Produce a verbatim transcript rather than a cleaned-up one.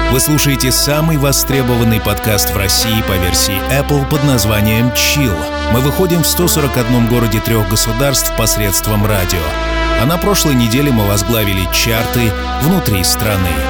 Вы слушаете самый востребованный подкаст в России по версии Apple под названием Chill. Мы выходим в ста сорока одном городе трех государств посредством радио. А на прошлой неделе мы возглавили чарты внутри страны.